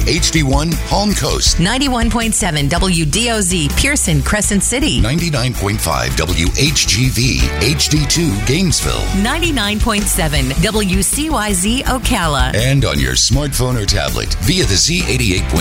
HD1 Palm Coast. 91.7 WDOZ Pearson Crescent City. 99.5 WHGV HD2 Gainesville. 99.7 WCYZ Ocala. And on your smartphone or tablet via the Z88.